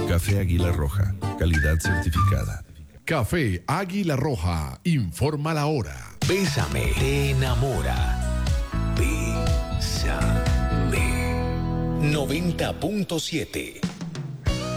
Café Águila Roja, calidad certificada. Café Águila Roja, informa la hora. Bésame, te enamora. Bésame. 90.7